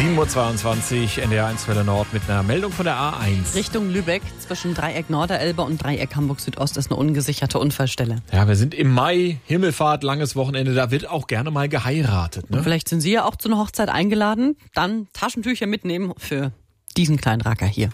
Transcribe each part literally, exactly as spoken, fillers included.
sieben Uhr zweiundzwanzig, N D R eins Welle Nord mit einer Meldung von der A eins. Richtung Lübeck, zwischen Dreieck Norderelbe und Dreieck Hamburg Südost ist eine ungesicherte Unfallstelle. Ja, wir sind im Mai, Himmelfahrt, langes Wochenende, da wird auch gerne mal geheiratet. Ne? Und vielleicht sind Sie ja auch zu einer Hochzeit eingeladen, dann Taschentücher mitnehmen für diesen kleinen Racker hier.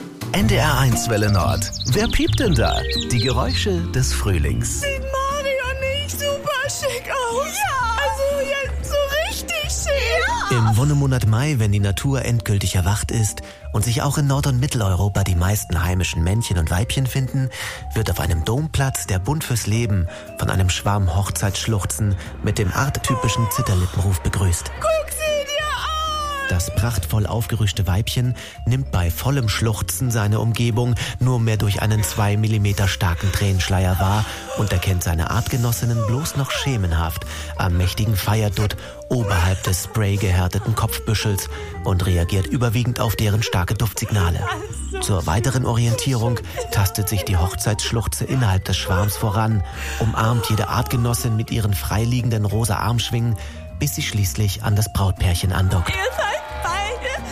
N D R eins Welle Nord. Wer piept denn da? Die Geräusche des Frühlings. Sieht Mario nicht super schick aus? Ja! Also jetzt so richtig schick! Ja! Im Wonnemonat Mai, wenn die Natur endgültig erwacht ist und sich auch in Nord- und Mitteleuropa die meisten heimischen Männchen und Weibchen finden, wird auf einem Domplatz der Bund fürs Leben von einem Schwarm Hochzeitsschluchzen mit dem arttypischen Zitterlippenruf begrüßt. Guck sie dir an! Das prachtvoll aufgerüschte Weibchen nimmt bei vollem Schluchzen seine Umgebung nur mehr durch einen zwei Millimeter starken Tränenschleier wahr und erkennt seine Artgenossinnen bloß noch schemenhaft am mächtigen Feierdutt oberhalb des spraygehärteten Kopfbüschels und reagiert überwiegend auf deren starke Duftsignale. Zur weiteren Orientierung tastet sich die Hochzeitsschluchze innerhalb des Schwarms voran, umarmt jede Artgenossin mit ihren freiliegenden rosa Armschwingen, bis sie schließlich an das Brautpärchen andockt. Ihr seid beide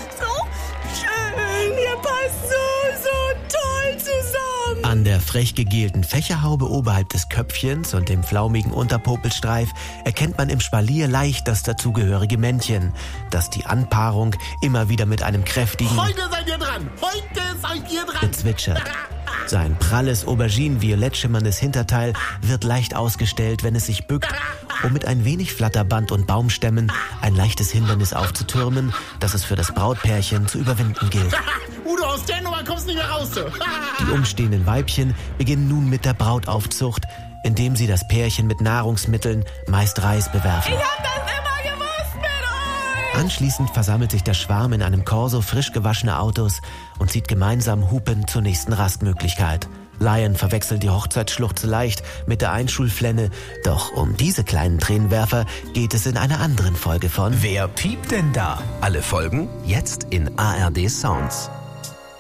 so schön. Ihr passt so, so toll zusammen. An der frech gegelten Fächerhaube oberhalb des Köpfchens und dem flaumigen Unterpopelstreif erkennt man im Spalier leicht das dazugehörige Männchen, das die Anpaarung immer wieder mit einem kräftigen Heute seid ihr dran! Heute seid ihr dran! bezwitschert. Sein pralles, auberginen-violett schimmerndes Hinterteil wird leicht ausgestellt, wenn es sich bückt, um mit ein wenig Flatterband und Baumstämmen ein leichtes Hindernis aufzutürmen, das es für das Brautpärchen zu überwinden gilt. Udo, aus der Nummer kommst du nicht mehr raus. Die umstehenden Weibchen beginnen nun mit der Brautaufzucht, indem sie das Pärchen mit Nahrungsmitteln, meist Reis, bewerfen. Ich hab das immer gewusst mit euch. Anschließend versammelt sich der Schwarm in einem Korso frisch gewaschener Autos und zieht gemeinsam hupend zur nächsten Rastmöglichkeit. Lion verwechselt die Hochzeitsschluchze leicht mit der Einschulflenne, doch um diese kleinen Tränenwerfer geht es in einer anderen Folge von Wer piept denn da? Alle Folgen jetzt in A R D Sounds.